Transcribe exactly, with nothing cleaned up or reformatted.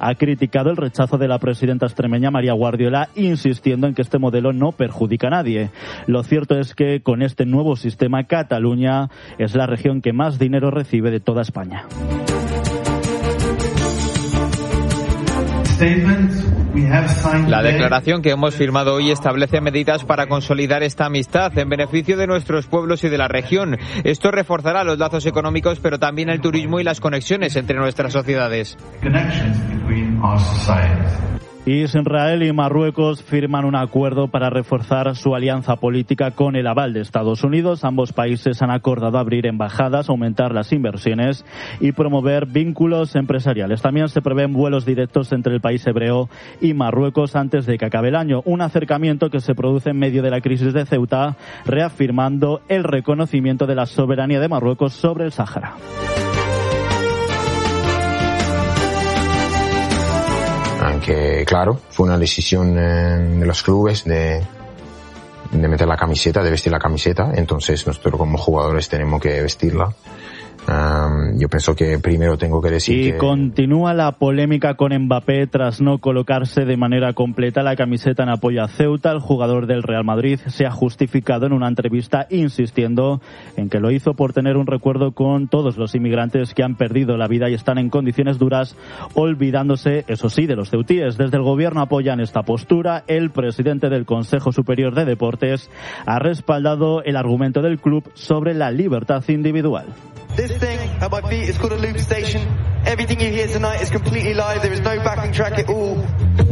ha criticado el rechazo de la presidenta extremeña María Guardiola, insistiendo en que este modelo no perjudica a nadie. Lo cierto es que con este nuevo sistema, Cataluña es la región que más dinero recibe de toda España. La declaración que hemos firmado hoy establece medidas para consolidar esta amistad en beneficio de nuestros pueblos y de la región. Esto reforzará los lazos económicos, pero también el turismo y las conexiones entre nuestras sociedades. Israel y Marruecos firman un acuerdo para reforzar su alianza política con el aval de Estados Unidos. Ambos países han acordado abrir embajadas, aumentar las inversiones y promover vínculos empresariales. También se prevén vuelos directos entre el país hebreo y Marruecos antes de que acabe el año. Un acercamiento que se produce en medio de la crisis de Ceuta, reafirmando el reconocimiento de la soberanía de Marruecos sobre el Sáhara. Aunque, claro, fue una decisión eh, de los clubes de, de meter la camiseta, de vestir la camiseta. Entonces nosotros como jugadores tenemos que vestirla. Um, yo pienso que primero tengo que decir y que... continúa la polémica con Mbappé tras no colocarse de manera completa la camiseta en apoyo a Ceuta. El jugador del Real Madrid se ha justificado en una entrevista insistiendo en que lo hizo por tener un recuerdo con todos los inmigrantes que han perdido la vida y están en condiciones duras, olvidándose, eso sí, de los ceutíes. Desde el gobierno apoyan esta postura. El presidente del Consejo Superior de Deportes ha respaldado el argumento del club sobre la libertad individual. This thing at my feet is called a loop station. Everything you hear tonight is completely live. There is no backing track at all.